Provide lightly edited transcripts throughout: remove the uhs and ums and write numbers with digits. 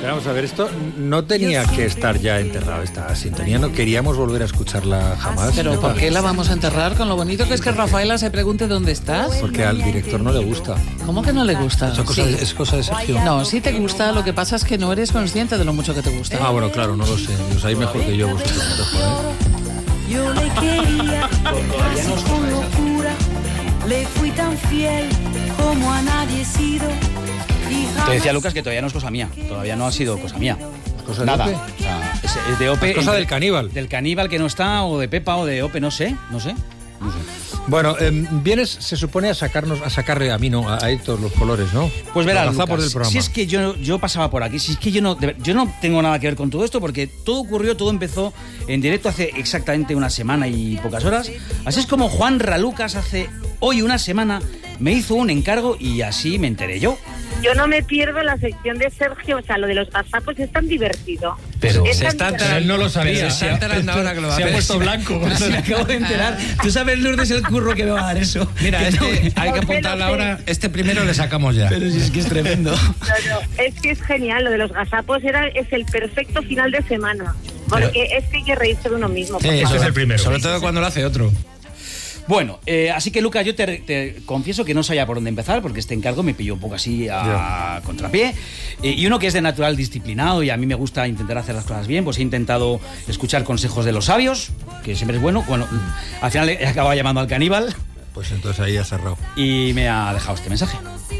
Pero vamos a ver, esto no tenía que estar ya enterrado, esta sintonía, no queríamos volver a escucharla jamás. Pero ¿por qué la vamos a enterrar? Con lo bonito que es que Rafaela se pregunte dónde estás. Porque al director no le gusta. ¿Cómo que no le gusta? Es cosa de Sergio. No, sí te gusta, lo que pasa es que no eres consciente de lo mucho que te gusta. Ah, bueno, claro, no lo sé. Os sabéis mejor que yo vosotros, Yo le quería con locura, le fui tan fiel como a nadie he sido. Te decía Lucas que todavía no es cosa mía, todavía no ha sido cosa mía. ¿Cosa de Nada. Ope? O sea, es de Ope. Es cosa del caníbal. Del caníbal que no está, o de Pepa, o de Ope, no sé. Bueno, vienes, se supone, a sacarle a mí, no, a Héctor los colores, ¿no? Pues verás, Los gazapos Lucas, del programa. si es que yo pasaba por aquí, si es que yo no tengo nada que ver con todo esto, porque todo empezó en directo hace exactamente una semana y pocas horas. Así es como Juan Ralucas hace hoy una semana me hizo un encargo y así me enteré yo. Yo no me pierdo la sección de Sergio, o sea, lo de los gazapos es tan divertido. Pero se está Pero él no lo sabía. Se está enterando ahora que lo va a Se ha hacer. puesto blanco. Pero me acabo de enterar. Tú sabes, Lourdes, el curro que me va a dar eso. Mira, Que hay que apuntarle ahora. Este primero le sacamos ya. Pero si es que es tremendo. Es que es genial, lo de los gazapos es el perfecto final de semana. Porque es que hay que reírse de uno mismo. Sí, Ese es el primero. Sobre todo cuando lo hace otro. Bueno, así que Lucas, yo te confieso que no sabía por dónde empezar, porque este encargo me pilló un poco así a contrapié. Y uno que es de natural disciplinado y a mí me gusta intentar hacer las cosas bien, pues he intentado escuchar consejos de los sabios, que siempre es bueno. Bueno, al final he acabado llamando al caníbal. Pues entonces ahí ha cerrado. Y me ha dejado este mensaje.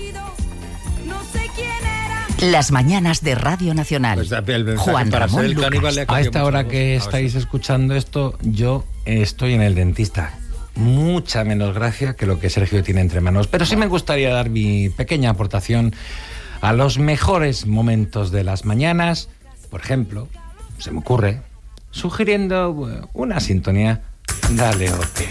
Las mañanas de Radio Nacional. Pues el mensaje Juan para Ramón ser el Lucas. caníbal le ha A cambiado esta mucho hora la que voz. estáis escuchando esto, yo estoy en el dentista. Mucha menos gracia que lo que Sergio tiene entre manos. Pero sí me gustaría dar mi pequeña aportación a los mejores momentos de las mañanas. Por ejemplo, se me ocurre, sugiriendo una sintonía. Dale, Ope.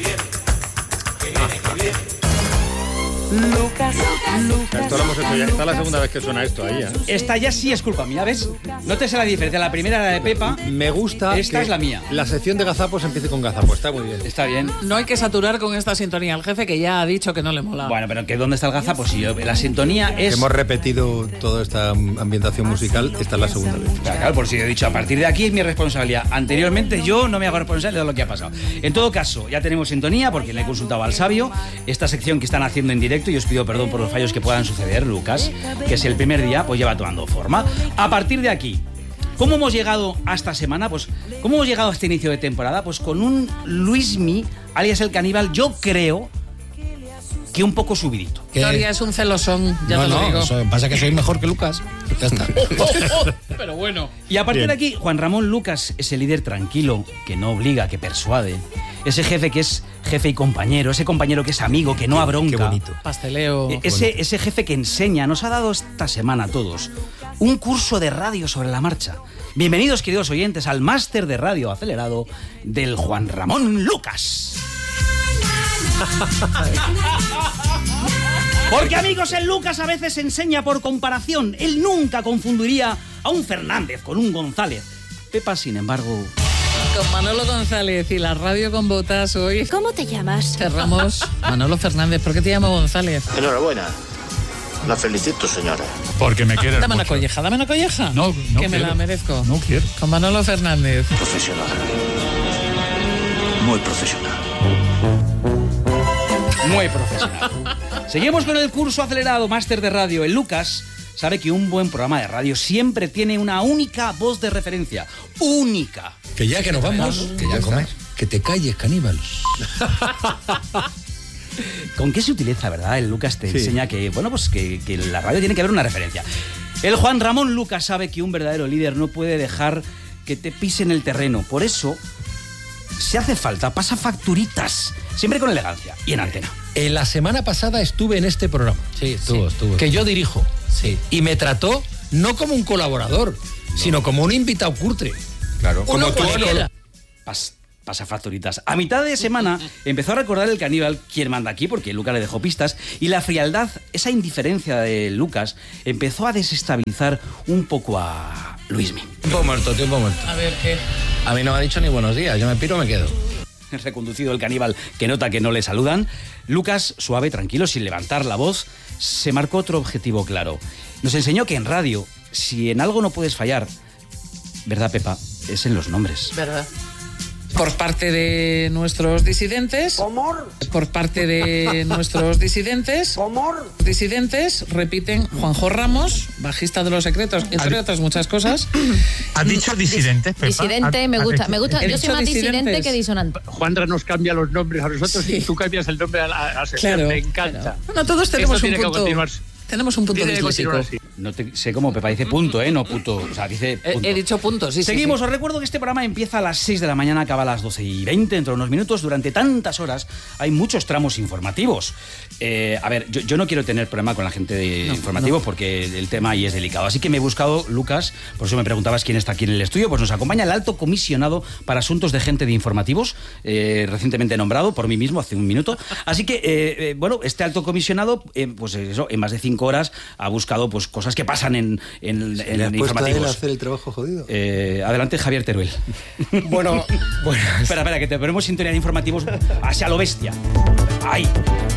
Lucas. Esto lo hemos hecho ya. Esta es la segunda vez que suena esto ahí, ¿eh? Esta ya sí es culpa mía, ¿ves? No te sé la diferencia. La primera era de Pepa. Me gusta Esta que es la mía. La sección de gazapos empiece con gazapos. Está muy bien. Está bien. No hay que saturar con esta sintonía al jefe, que ya ha dicho que no le mola. Bueno, pero ¿que dónde está el gazapo? Pues si yo, la sintonía es... Hemos repetido toda esta ambientación musical. Esta es la segunda vez. Claro, por si he dicho, a partir de aquí es mi responsabilidad. Anteriormente yo no me hago responsable de lo que ha pasado. En todo caso, ya tenemos sintonía porque le he consultado al sabio. Esta sección que están haciendo en directo, y os pido perdón por los fallos que puedan suceder, Lucas, que es el primer día, pues lleva tomando forma. A partir de aquí, ¿cómo hemos llegado a esta semana? Pues, ¿cómo hemos llegado a este inicio de temporada? Pues con un Luismi, alias el caníbal, yo creo que un poco subidito. Gloria es un celosón, ya te lo digo. Eso pasa que soy mejor que Lucas. Ya está. Pero bueno. Y a partir de aquí, Juan Ramón Lucas, ese líder tranquilo, que no obliga, que persuade. Ese jefe que es jefe y compañero, ese compañero que es amigo, que no abronca. Qué bonito. Pasteleo. Ese jefe que enseña, nos ha dado esta semana a todos un curso de radio sobre la marcha. Bienvenidos, queridos oyentes, al máster de radio acelerado del Juan Ramón Lucas. Porque, amigos, el Lucas a veces enseña por comparación. Él nunca confundiría a un Fernández con un González. Pepa, sin embargo... Con Manolo González y la radio con botas hoy. ¿Cómo te llamas? Cerramos. Manolo Fernández, ¿por qué te llamo González? Enhorabuena. La felicito, señora. Porque me quieres Dame una mucho. colleja, dame una colleja. No que me quiero. la merezco. No quiero. Con Manolo Fernández. Profesional. Muy profesional. Muy profesional. Seguimos con el curso acelerado máster de radio. El Lucas sabe que un buen programa de radio siempre tiene una única voz de referencia. Única. Que ya que nos vamos, que ya comes. Que te calles, caníbal. ¿Con qué se utiliza, verdad? El Lucas te enseña que, bueno, pues que la radio tiene que haber una referencia. El Juan Ramón Lucas sabe que un verdadero líder no puede dejar que te pisen el terreno. Por eso, si hace falta, pasa facturitas. Siempre con elegancia y en antena. La semana pasada estuve en este programa. Sí, estuvo. Que yo dirijo. Sí. Y me trató no como un colaborador, sino como un invitado cutre. Claro. Uno Como tú, cualquiera. Pasa facturitas. A mitad de semana empezó a recordar el caníbal quién manda aquí, porque Lucas le dejó pistas, y la frialdad, esa indiferencia de Lucas, empezó a desestabilizar un poco a Luismi. Tiempo muerto. A ver, ¿qué? A mí no me ha dicho ni buenos días. Yo me piro, me quedo. Reconducido el caníbal que nota que no le saludan, Lucas, suave, tranquilo, sin levantar la voz, se marcó otro objetivo claro. Nos enseñó que en radio si en algo no puedes fallar, ¿verdad, Pepa? Es en los nombres. ¿Verdad? Por parte de nuestros disidentes. ¡Amor! Por parte de nuestros disidentes. ¡Amor! Disidentes repiten Juanjo Ramos, bajista de Los Secretos, entre otras muchas cosas. ¿Has dicho disidentes, Pepa? Disidente, me gusta. Yo soy más disidente que disonante. Juanra nos cambia los nombres a nosotros y tú cambias el nombre a la sección. Claro, me encanta. claro. Bueno, todos tenemos Esto un tiene punto. que continuar. Tenemos un punto Tiene que disléxico. continuar así. No sé cómo Pepa dice punto, no puto. O sea, dice punto. He dicho punto, sí. Seguimos, Sí. os recuerdo que este programa empieza a las 6 de la mañana, acaba a las 12:20, dentro de unos minutos. Durante tantas horas hay muchos tramos informativos. A ver, yo no quiero tener problema con la gente de informativos porque el tema ahí es delicado. Así que me he buscado, Lucas, por eso me preguntabas quién está aquí en el estudio, pues nos acompaña el alto comisionado para asuntos de gente de informativos, recientemente nombrado por mí mismo hace un minuto. Así que, bueno, este alto comisionado, pues eso, en más de 5 horas ha buscado pues cosas que pasan en informativos. hacer el trabajo jodido. Adelante, Javier Teruel. Bueno. Espera, que te ponemos sintonía de informativos hacia lo bestia. ¡Ay!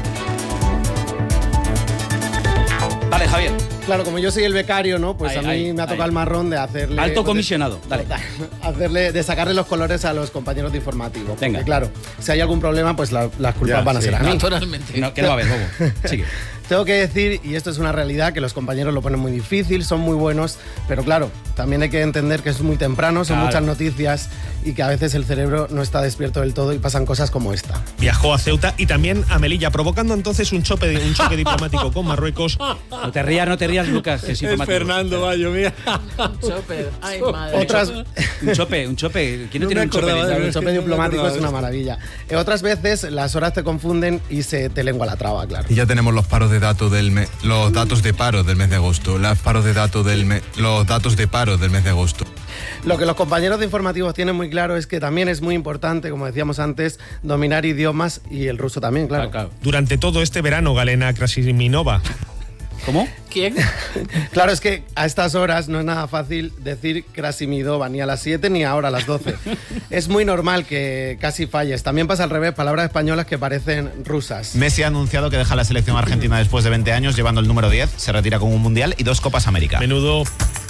Dale, Javier. Claro, como yo soy el becario, ¿no? Pues a mí me ha tocado el marrón de hacerle... Alto comisionado, dale. De sacarle los colores a los compañeros de informativo. Venga. Porque, claro, si hay algún problema, pues las culpas van a ser a mí. Naturalmente. Que no va a haber, bobo. Sigue. Tengo que decir, y esto es una realidad, que los compañeros lo ponen muy difícil, son muy buenos, pero claro, también hay que entender que es muy temprano, son muchas noticias y que a veces el cerebro no está despierto del todo y pasan cosas como esta. Viajó a Ceuta y también a Melilla, provocando entonces un choque diplomático con Marruecos. No te rías, Lucas, que es informativo. Fernando Bayo, mira. Chope. Ay, madre. Un chope. ¿Quién no tiene un chope? El chope diplomático es una maravilla. Otras veces las horas te confunden y se te lengua la traba, claro. Y ya tenemos los paros de datos los datos de paro del mes de agosto. Los datos de paro del mes de agosto. Lo que los compañeros de informativos tienen muy claro es que también es muy importante, como decíamos antes, dominar idiomas y el ruso también, claro. Durante todo este verano, Galena Krasiminova. ¿Cómo? ¿Quién? Claro, es que a estas horas no es nada fácil decir Krasimidova, ni a las 7 ni ahora a las 12. Es muy normal que casi falles. También pasa al revés, palabras españolas que parecen rusas. Messi ha anunciado que deja la selección argentina después de 20 años, llevando el número 10, se retira con un Mundial y 2 Copas América. Menudo...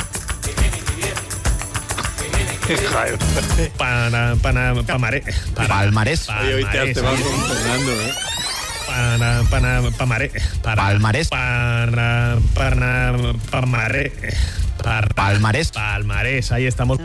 Palmarés. Hoy te vas con Fernando, Palmarés, ahí estamos.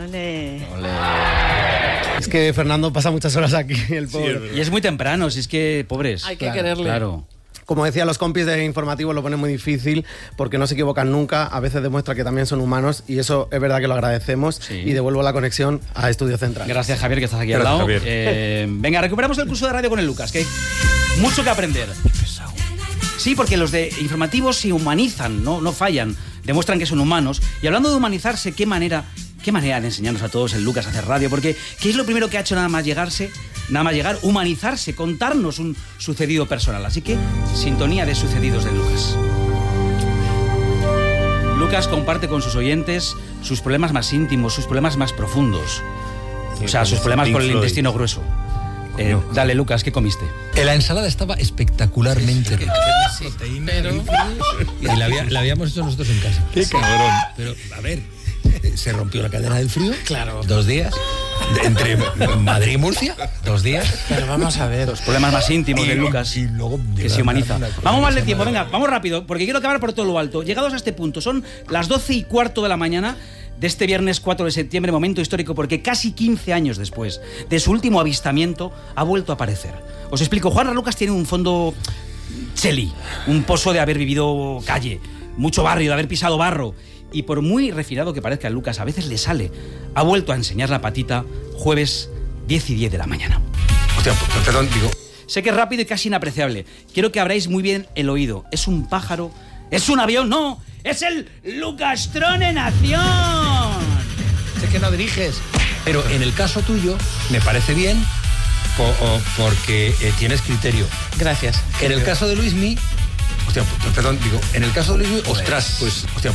Es que Fernando pasa muchas horas aquí, el pobre. Y es muy temprano, si es que, pobres. Hay que quererle. Claro. Como decía, los compis de informativos lo ponen muy difícil porque no se equivocan nunca, a veces demuestra que también son humanos y eso es verdad que lo agradecemos y devuelvo la conexión a Estudio Central. Gracias, Javier, que estás aquí al lado. Venga, recuperamos el curso de radio con el Lucas, que hay mucho que aprender. Sí, porque los de informativos se humanizan, no fallan, demuestran que son humanos. Y hablando de humanizarse, ¿qué manera de enseñarnos a todos el Lucas a hacer radio? Porque ¿qué es lo primero que ha hecho nada más llegar? Humanizarse, contarnos un sucedido personal. Así que, sintonía de sucedidos de Lucas. Lucas comparte con sus oyentes sus problemas más íntimos, sus problemas más profundos. O sea, sus problemas con el intestino grueso. Dale, Lucas, ¿qué comiste? La ensalada estaba espectacularmente rica. Sí, pero... Y la habíamos hecho nosotros en casa. ¡Qué cabrón! Pero, a ver, se rompió la cadena del frío. Claro. 2 días. Entre Madrid y Murcia, 2 días. Pero vamos a ver. Los problemas más íntimos de Lucas, y luego que se humaniza. Vamos más de tiempo, venga, vamos rápido, porque quiero acabar por todo lo alto. Llegados a este punto, son las 12:15 de la mañana de este viernes 4 de septiembre, momento histórico, porque casi 15 años después de su último avistamiento, ha vuelto a aparecer. Os explico, Juanra Lucas tiene un fondo cheli, un pozo de haber vivido calle, mucho barrio, de haber pisado barro. Y por muy refinado que parezca Lucas, a veces le sale. Ha vuelto a enseñar la patita jueves 10:10 de la mañana. Hostia, perdón, digo... Sé que es rápido y casi inapreciable. Quiero que abráis muy bien el oído. ¿Es un pájaro? ¿Es un avión? ¡No! ¡Es el Lucastrón en acción! Sé que no diriges. Pero en el caso tuyo, me parece bien porque tienes criterio. Gracias. En el caso de Luismi... Hostia, perdón, digo, en el caso de Luismi, ostras, pues... Hostia.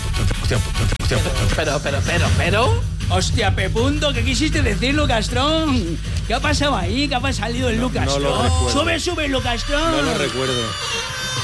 Pero... Hostia, Pepundo, ¿qué quisiste decir, Lucastrón? ¿Qué ha pasado ahí? ¿Qué ha salido el Lucastrón? No lo recuerdo. Sube, Lucastrón. No lo recuerdo.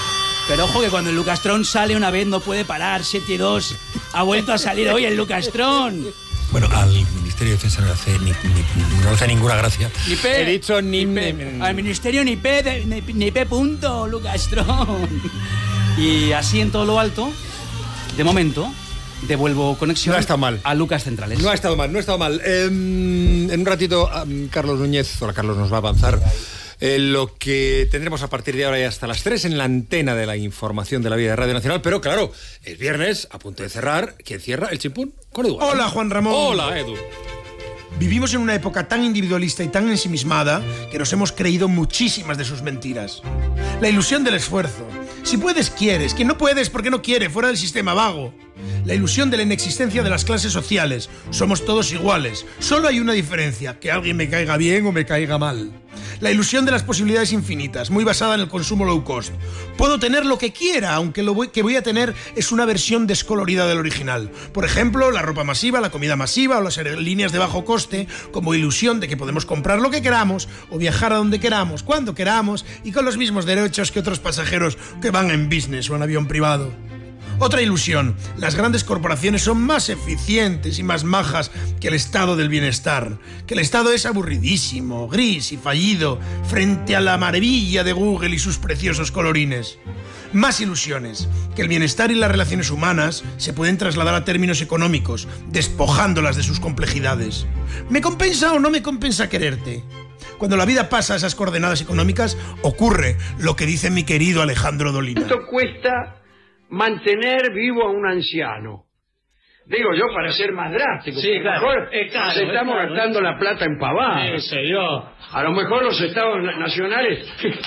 Pero ojo que cuando el Lucastrón sale una vez no puede parar, 7-2. Ha vuelto a salir hoy el Lucastrón. Bueno, al Ministerio de Defensa no le hace ninguna gracia. Ni P. He dicho ni Al Ministerio ni P punto, Lucastrón. Y así en todo lo alto, de momento, devuelvo conexión a Lucas Centrales. No ha estado mal. En un ratito, Carlos Núñez, ahora Carlos nos va a avanzar lo que tendremos a partir de ahora y hasta las 3 en la antena de la información de la vida de Radio Nacional. Pero claro, es viernes, a punto de cerrar. ¿Quién cierra? El chimpún con Edu. Hola, Juan Ramón. Hola, Edu. Vivimos en una época tan individualista y tan ensimismada que nos hemos creído muchísimas de sus mentiras. La ilusión del esfuerzo. Si puedes, quieres. Quien no puedes, porque no quiere, fuera del sistema vago. La ilusión de la inexistencia de las clases sociales. Somos todos iguales. Solo hay una diferencia, que alguien me caiga bien o me caiga mal. La ilusión de las posibilidades infinitas, muy basada en el consumo low cost. Puedo tener lo que quiera, aunque lo que voy a tener es una versión descolorida del original. Por ejemplo, la ropa masiva, la comida masiva o las aerolíneas de bajo coste, como ilusión de que podemos comprar lo que queramos o viajar a donde queramos, cuando queramos y con los mismos derechos que otros pasajeros que van en business o en avión privado. Otra ilusión, las grandes corporaciones son más eficientes y más majas que el estado del bienestar, que el estado es aburridísimo, gris y fallido frente a la maravilla de Google y sus preciosos colorines. Más ilusiones, que el bienestar y las relaciones humanas se pueden trasladar a términos económicos, despojándolas de sus complejidades. ¿Me compensa o no me compensa quererte? Cuando la vida pasa a esas coordenadas económicas, ocurre lo que dice mi querido Alejandro Dolina. ¿Cuánto cuesta mantener vivo a un anciano? Digo yo, para ser más drástico. Sí, claro. Mejor estamos gastando la plata en pavadas. Sí, señor. A lo mejor los estados nacionales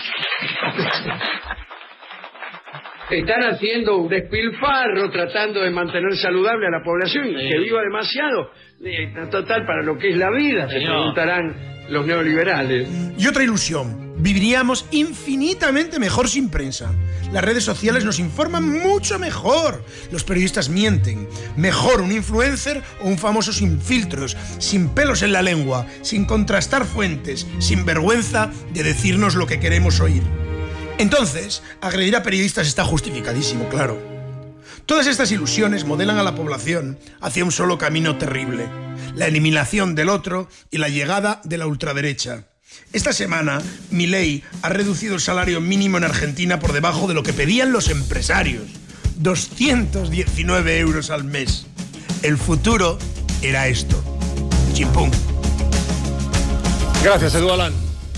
están haciendo un despilfarro tratando de mantener saludable a la población, que viva demasiado. Total, para lo que es la vida, se preguntarán los neoliberales. Y otra ilusión, viviríamos infinitamente mejor sin prensa. Las redes sociales nos informan mucho mejor. Los periodistas mienten. Mejor un influencer o un famoso sin filtros, sin pelos en la lengua, sin contrastar fuentes, sin vergüenza de decirnos lo que queremos oír. Entonces, agredir a periodistas está justificadísimo, claro. Todas estas ilusiones modelan a la población hacia un solo camino terrible: la eliminación del otro y la llegada de la ultraderecha. Esta semana, Milei ha reducido el salario mínimo en Argentina por debajo de lo que pedían los empresarios: 219 euros al mes. El futuro era esto. Chimpún. Gracias, Edu Alán.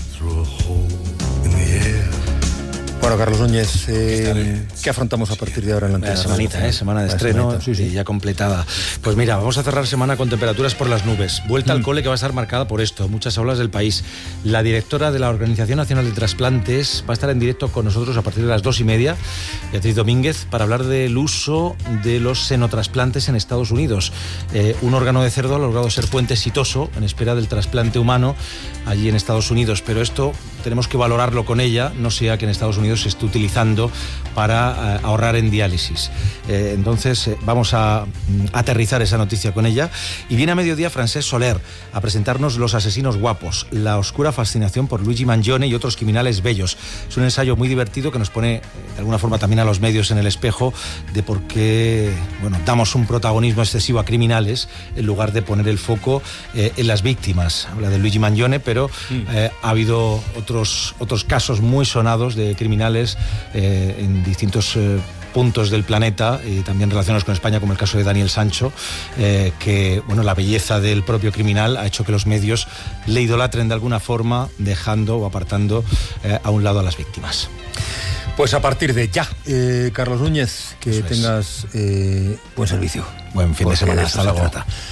Bueno, Carlos Núñez, ¿qué afrontamos a partir de ahora en la antena? Semanita, semana de estreno, sí, ya completada. Pues mira, vamos a cerrar semana con temperaturas por las nubes. Vuelta al cole que va a estar marcada por esto, muchas aulas del país. La directora de la Organización Nacional de Trasplantes va a estar en directo con nosotros a partir de las 2:30, Beatriz Domínguez, para hablar del uso de los senotrasplantes en Estados Unidos. Un órgano de cerdo ha logrado ser puente exitoso en espera del trasplante humano allí en Estados Unidos, pero esto tenemos que valorarlo con ella, no sea que en Estados Unidos se esté utilizando para ahorrar en diálisis. Entonces vamos a aterrizar esa noticia con ella. Y viene a mediodía Francesc Soler a presentarnos Los asesinos guapos, la oscura fascinación por Luigi Mangione y otros criminales bellos. Es un ensayo muy divertido que nos pone de alguna forma también a los medios en el espejo de por qué damos un protagonismo excesivo a criminales en lugar de poner el foco en las víctimas. Habla de Luigi Mangione, pero ha habido otros casos muy sonados de criminales en distintos puntos del planeta y también relacionados con España, como el caso de Daniel Sancho, que la belleza del propio criminal ha hecho que los medios le idolatren de alguna forma, dejando o apartando a un lado a las víctimas. Pues a partir de ya, Carlos Núñez, que eso tengas buen servicio. Buen fin de semana, hasta luego.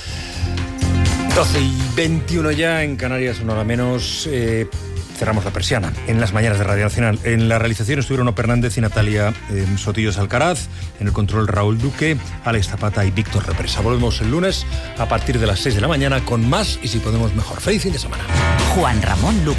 12:21 ya en Canarias, una hora menos. Cerramos la persiana en las mañanas de Radio Nacional. En la realización estuvieron Ope Hernández y Natalia Sotillos Alcaraz. En el control, Raúl Duque, Alex Zapata y Víctor Represa. Volvemos el lunes a partir de las 6 de la mañana con más y si podemos mejor. Feliz fin de semana. Juan Ramón Lucas.